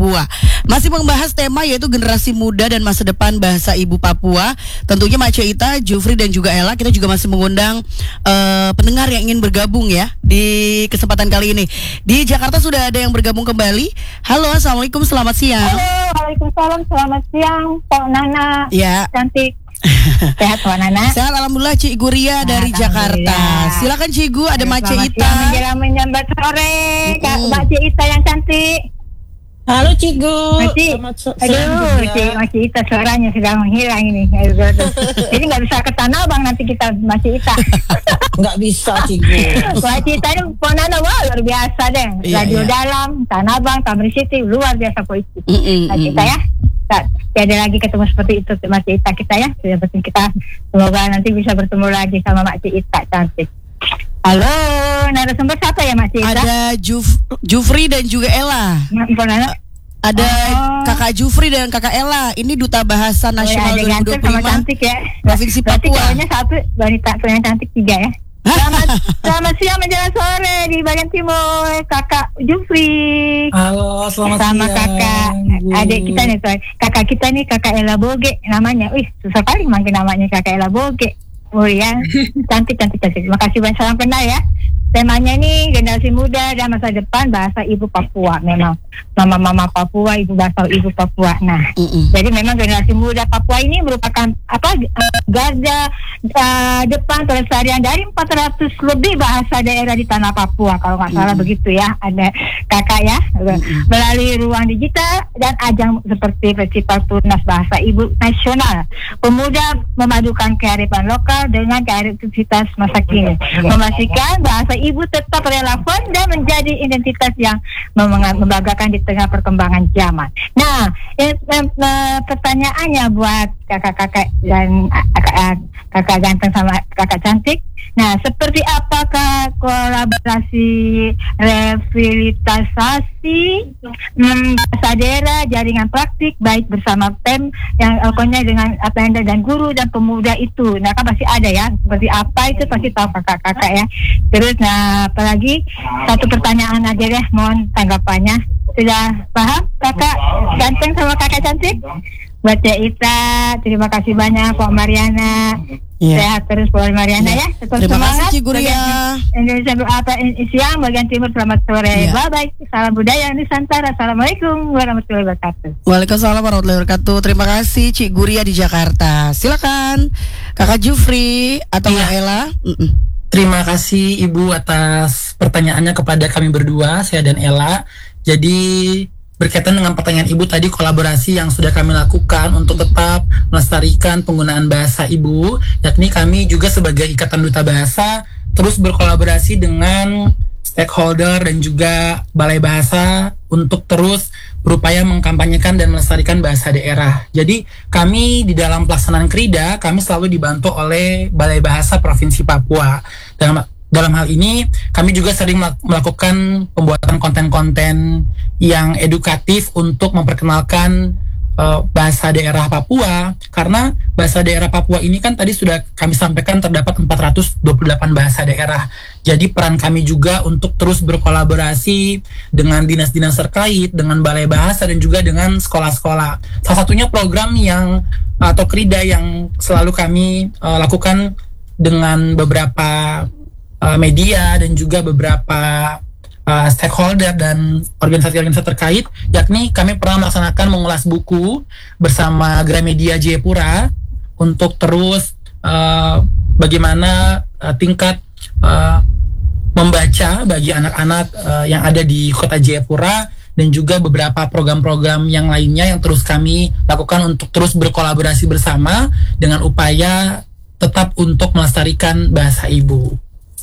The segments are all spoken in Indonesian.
Papua. Masih membahas tema yaitu generasi muda dan masa depan bahasa ibu Papua. Tentunya Mak Ita, Jufri dan juga Ella. Kita juga masih mengundang pendengar yang ingin bergabung ya di kesempatan kali ini. Di Jakarta sudah ada yang bergabung kembali. Halo, assalamualaikum, selamat siang. Halo, waalaikumsalam, selamat siang, Pak Nana. Ya. Cantik. Sehat Pak Nana? Sehat, alhamdulillah. Cik Guria dari Jakarta. Silakan Cigu, ada Mak Ita. Menjelang menyambat sore, Mak Ita yang cantik. Halo Cigu. Mak Ita suaranya sudah menghilang ini. Jadi nggak bisa ke Tanah Abang nanti kita Mak Ita. Nggak bisa Cigu. Mak Ita ini Pak Nana, wah luar biasa deh. Radio Dalam, Tanah Abang, Tamrin City, luar biasa poisi. Mak Ita ya. Tidak lagi ketemu seperti itu Mak Ita kita ya. Sudah penting kita semoga nanti bisa bertemu lagi sama Mak Ita cantik. Halo, narasumber siapa ya Mak Ita? Ada Jufri dan juga Ella. Ada Kakak Jufri dan Kakak Ella. Ini Duta Bahasa Nasional 2025 sama cantik ya. Provinsi Papua. Berarti satu wanita yang cantik 3 ya. Selamat siang menjelang sore di bagian timur, Kakak Jufri. Halo, selamat sama siang. Kakak adik kita nih, kakak kita nih Kakak Ella Boge namanya. Wih, susah kali manggil namanya Kakak Ella Boge. Oh ya, cantik. Terima kasih banyak, salam kenal ya. Temanya ini generasi muda dan masa depan bahasa ibu Papua. Memang mama Papua, ibu bahasa ibu Papua. Nah, jadi memang generasi muda Papua ini merupakan garda depan pelestarian dari 400 lebih bahasa daerah di tanah Papua kalau nggak salah begitu ya. Ada kakak ya, melalui ruang digital dan ajang seperti Festival Tunas Bahasa Ibu Nasional. Pemuda memadukan kearifan lokal dengan kreativitas masa kini, memastikan bahasa ibu tetap relevan dan menjadi identitas yang membanggakan di tengah perkembangan zaman. Nah, pertanyaannya buat kakak-kakak dan kakak ganteng sama kakak cantik. Nah, seperti apakah kolaborasi revitalisasi bahasa daerah, jaringan praktik baik bersama PEM yang pokoknya dengan APND dan guru dan pemuda itu. Nah, kan pasti ada ya. Seperti apa itu pasti tahu kakak-kakak ya. Terus nah, apalagi satu pertanyaan aja deh, mohon tanggapannya. Sudah paham kakak ganteng sama kakak cantik? Buat Ita, terima kasih banyak Pak Mariana. Sehat terus Pak Mariana ya. Terima kasih Cik Guria. Indonesia siang bagian timur, selamat sore. Bye. Salam budaya Nusantara. Assalamualaikum warahmatullahi wabarakatuh. Waalaikumsalam warahmatullahi wabarakatuh. Terima kasih Cik Guria di Jakarta. Silakan Kakak Jufri atau Ella. Terima kasih Ibu atas pertanyaannya kepada kami berdua, saya dan Ella. Jadi berkaitan dengan pertanyaan Ibu tadi, kolaborasi yang sudah kami lakukan untuk tetap melestarikan penggunaan bahasa Ibu, yakni kami juga sebagai Ikatan Duta Bahasa terus berkolaborasi dengan stakeholder dan juga Balai Bahasa untuk terus berupaya mengkampanyekan dan melestarikan bahasa daerah. Jadi kami di dalam pelaksanaan Krida, kami selalu dibantu oleh Balai Bahasa Provinsi Papua. Dalam hal ini, kami juga sering melakukan pembuatan konten-konten yang edukatif untuk memperkenalkan bahasa daerah Papua, karena bahasa daerah Papua ini kan tadi sudah kami sampaikan terdapat 428 bahasa daerah. Jadi peran kami juga untuk terus berkolaborasi dengan dinas-dinas terkait, dengan Balai Bahasa dan juga dengan sekolah-sekolah. Salah satunya program yang atau Krida yang selalu kami lakukan dengan beberapa media dan juga beberapa stakeholder dan organisasi-organisasi terkait, yakni kami pernah melaksanakan mengulas buku bersama Gramedia Jayapura untuk terus bagaimana tingkat membaca bagi anak-anak yang ada di kota Jayapura, dan juga beberapa program-program yang lainnya yang terus kami lakukan untuk terus berkolaborasi bersama dengan upaya tetap untuk melestarikan bahasa ibu.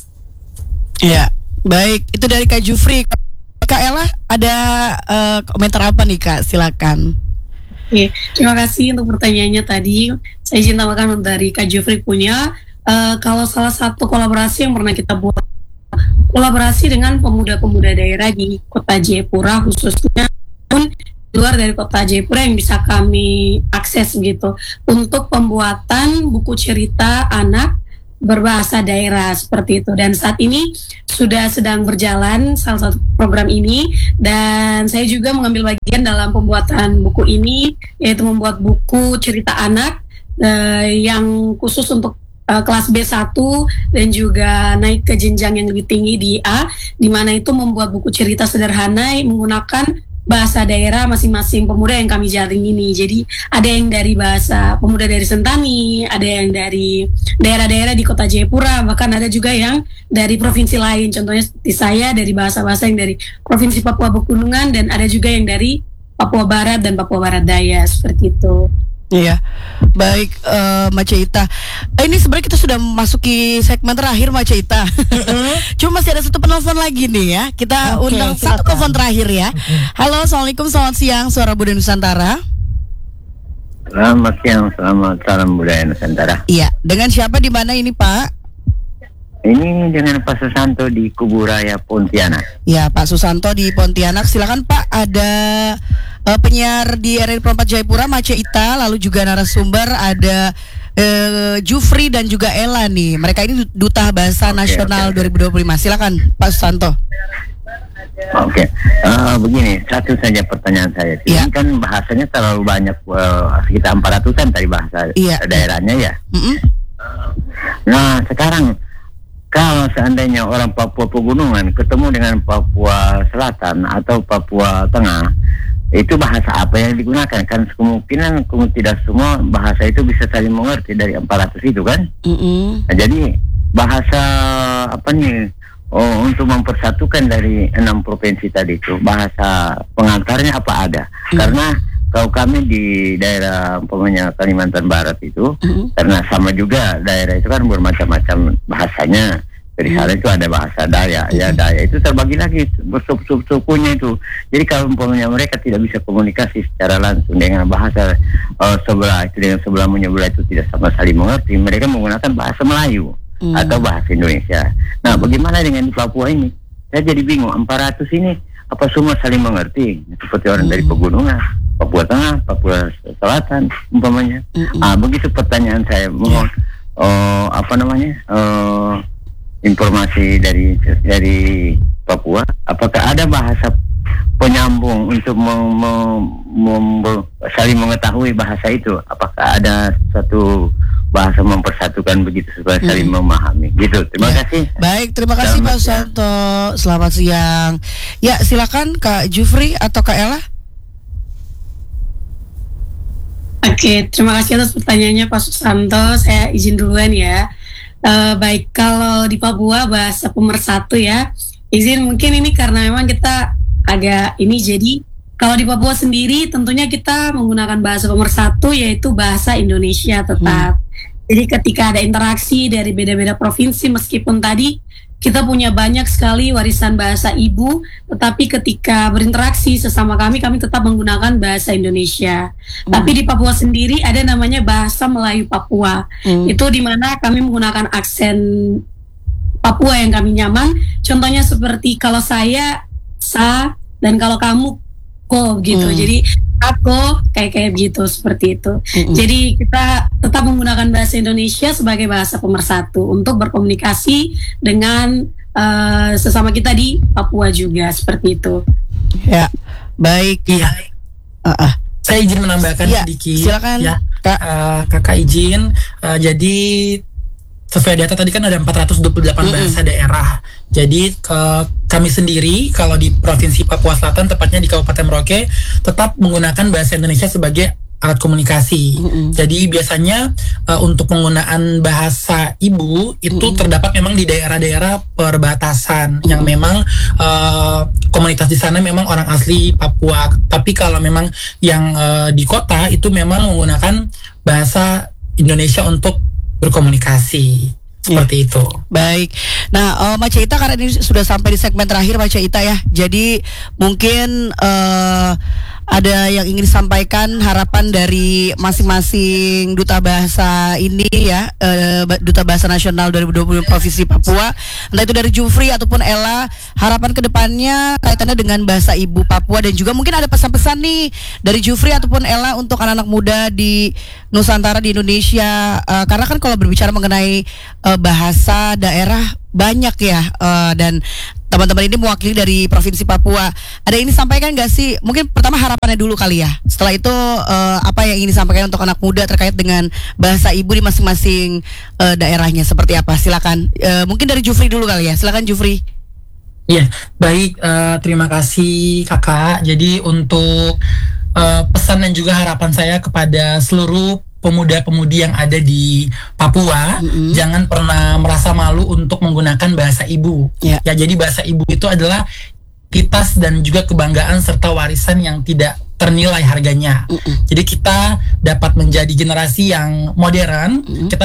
Ya, baik. Itu dari Kak Jufri. Kak Ella, ada komentar apa nih Kak? Silakan. Oke, terima kasih untuk pertanyaannya tadi. Saya izin tambahkan dari Kak Jufri punya. Kalau salah satu kolaborasi yang pernah kita buat, kolaborasi dengan pemuda-pemuda daerah di kota Jayapura khususnya, pun luar dari kota Jayapura yang bisa kami akses gitu, untuk pembuatan buku cerita anak berbahasa daerah seperti itu. Dan saat ini sudah sedang berjalan salah satu program ini, dan saya juga mengambil bagian dalam pembuatan buku ini, yaitu membuat buku cerita anak yang khusus untuk kelas B1 dan juga naik ke jenjang yang lebih tinggi di A, di mana itu membuat buku cerita sederhana menggunakan bahasa daerah masing-masing pemuda yang kami jaring ini. Jadi ada yang dari bahasa pemuda dari Sentani, ada yang dari daerah-daerah di kota Jayapura, bahkan ada juga yang dari provinsi lain. Contohnya seperti saya dari bahasa-bahasa yang dari provinsi Papua Pegunungan, dan ada juga yang dari Papua Barat dan Papua Barat Daya, seperti itu. Iya, baik Mbak Ceita. Ini sebenarnya kita sudah memasuki segmen terakhir Mbak Ceita. Cuma masih ada satu penelpon lagi nih ya. Kita undang satu telepon terakhir ya. Halo, assalamualaikum, selamat siang, Suara Budaya Nusantara. Selamat siang, selamat salam budaya Nusantara. Iya, dengan siapa di mana ini Pak? Ini dengan Pak Susanto di Kuburaya Pontianak. Ya, Pak Susanto di Pontianak. Silakan Pak, ada penyiar di RRI 4 Jayapura, Mace Ita, lalu juga narasumber ada Jufri dan juga Ella nih. Mereka ini Duta Bahasa Nasional 2025. Silakan Pak Susanto. Begini, satu saja pertanyaan saya. Ini kan bahasanya terlalu banyak, sekitar 400-an tadi bahasa daerahnya ya. Nah, sekarang kalau seandainya orang Papua Pegunungan ketemu dengan Papua Selatan atau Papua Tengah, itu bahasa apa yang digunakan? Kan kemungkinan tidak semua bahasa itu bisa saling mengerti dari 400 itu kan? Nah, jadi bahasa apa nih? Untuk mempersatukan dari 6 provinsi tadi itu, bahasa pengantarnya apa ada? Karena kalau kami di daerah umpamanya Kalimantan Barat itu, karena sama juga daerah itu kan bermacam-macam bahasanya. Dari sana itu ada bahasa Dayak, ya Dayak itu terbagi lagi bersuku-sukunya itu. Jadi kalau umpamanya mereka tidak bisa komunikasi secara langsung dengan bahasa sebelah itu dengan sebelah menyebelah itu tidak sama saling mengerti, mereka menggunakan bahasa Melayu atau bahasa Indonesia. Nah, bagaimana dengan di Papua ini? Saya jadi bingung, 400 ini apa semua saling mengerti? Seperti orang dari pegunungan, Papua Tengah, Papua Selatan, umpamanya. Begitu pertanyaan saya. Mohon informasi dari Papua. Apakah ada bahasa penyambung untuk saling mengetahui bahasa itu? Apakah ada satu bahasa mempersatukan begitu supaya saling memahami? Gitu. Terima kasih. Baik, terima kasih Pak Susanto. Selamat siang. Ya, silakan Kak Jufri atau Kak Ella. Oke, terima kasih atas pertanyaannya Pak Susanto. Saya izin duluan ya. Baik, kalau di Papua bahasa pemersatu ya, izin mungkin ini karena memang kita agak ini, jadi kalau di Papua sendiri tentunya kita menggunakan bahasa pemersatu yaitu bahasa Indonesia tetap. Jadi ketika ada interaksi dari beda-beda provinsi, meskipun tadi kita punya banyak sekali warisan bahasa ibu, tetapi ketika berinteraksi sesama kami tetap menggunakan bahasa Indonesia. Tapi di Papua sendiri ada namanya bahasa Melayu Papua. Itu dimana kami menggunakan aksen Papua yang kami nyaman. Contohnya seperti kalau saya sa, dan kalau kamu ko gitu. Jadi aku kayak begitu, seperti itu. Jadi kita tetap menggunakan bahasa Indonesia sebagai bahasa pemersatu untuk berkomunikasi dengan sesama kita di Papua juga, seperti itu. Ya, baik. Iya. Saya izin menambahkan sedikit. Silakan. Ya, Kakak izin. Jadi sesuai data tadi kan ada 428 bahasa daerah. Jadi kami sendiri kalau di Provinsi Papua Selatan, tepatnya di Kabupaten Merauke, tetap menggunakan bahasa Indonesia sebagai alat komunikasi. Jadi biasanya untuk penggunaan bahasa ibu itu terdapat memang di daerah-daerah perbatasan yang memang komunitas di sana memang orang asli Papua. Tapi kalau memang yang di kota itu memang menggunakan bahasa Indonesia untuk berkomunikasi. Seperti itu. Baik. Nah, Mbak Ceita, karena ini sudah sampai di segmen terakhir Mbak Ceita ya. Jadi mungkin ada yang ingin disampaikan, harapan dari masing-masing duta bahasa ini ya, Duta Bahasa Nasional 2020 Provinsi Papua, entah itu dari Jufri ataupun Ella, harapan kedepannya kaitannya dengan bahasa ibu Papua, dan juga mungkin ada pesan-pesan nih dari Jufri ataupun Ella untuk anak-anak muda di Nusantara, di Indonesia, karena kan kalau berbicara mengenai bahasa daerah banyak ya, dan teman-teman ini mewakili dari Provinsi Papua. Ada yang disampaikan nggak sih? Mungkin pertama harapannya dulu kali ya. Setelah itu apa yang ingin disampaikan untuk anak muda terkait dengan bahasa ibu di masing-masing daerahnya seperti apa? Silakan. Mungkin dari Jufri dulu kali ya. Silakan Jufri. Iya, baik. Terima kasih kakak. Jadi untuk pesan dan juga harapan saya kepada seluruh pemuda-pemudi yang ada di Papua, jangan pernah merasa malu untuk menggunakan bahasa ibu. Ya, jadi bahasa ibu itu adalah identitas dan juga kebanggaan serta warisan yang tidak ternilai harganya. Jadi kita dapat menjadi generasi yang modern, kita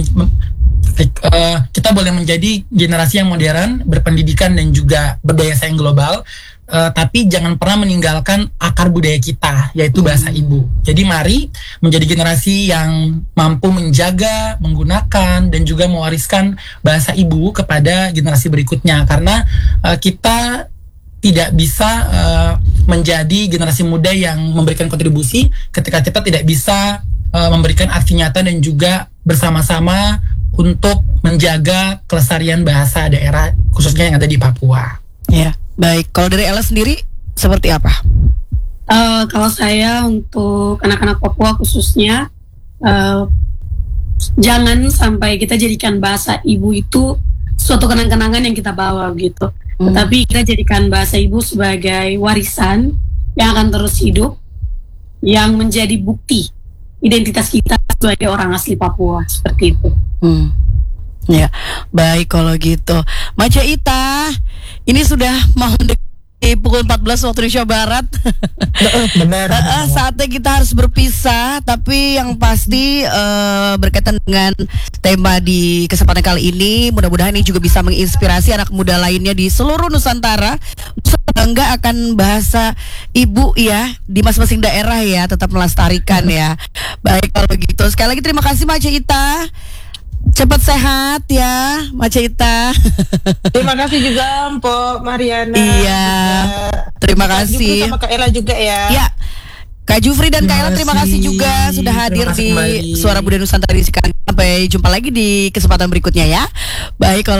boleh menjadi generasi yang modern, berpendidikan dan juga berdaya saing global. Tapi jangan pernah meninggalkan akar budaya kita, yaitu bahasa ibu. Jadi mari menjadi generasi yang mampu menjaga, menggunakan, dan juga mewariskan bahasa ibu kepada generasi berikutnya. Karena kita tidak bisa menjadi generasi muda yang memberikan kontribusi ketika kita tidak bisa memberikan aksi nyata dan juga bersama-sama untuk menjaga kelestarian bahasa daerah, khususnya yang ada di Papua. Ya. Baik, kalau dari Ella sendiri seperti apa? Kalau saya untuk anak-anak Papua khususnya, jangan sampai kita jadikan bahasa ibu itu suatu kenang-kenangan yang kita bawa gitu. Tetapi kita jadikan bahasa ibu sebagai warisan yang akan terus hidup, yang menjadi bukti identitas kita sebagai orang asli Papua, seperti itu. Ya, baik kalau gitu. Maca Ita, ini sudah mau mendekati pukul 14 waktu Indonesia Barat. Benar. Saatnya kita harus berpisah, tapi yang pasti berkaitan dengan tema di kesempatan kali ini, mudah-mudahan ini juga bisa menginspirasi anak muda lainnya di seluruh Nusantara bangga akan bahasa ibu ya di masing-masing daerah ya, tetap melestarikan ya. Baik kalau gitu, sekali lagi terima kasih Maca Ita. Cepat sehat ya, Maca Ita. Terima kasih juga Mpok Mariana. Iya. Terima kasih. Sama Kak Ella juga ya. Ya. Kak Jufri dan Kak Ella terima kasih juga sudah hadir di Suara Budaya Nusantara di sekarang. Sampai jumpa lagi di kesempatan berikutnya ya. Baik kalau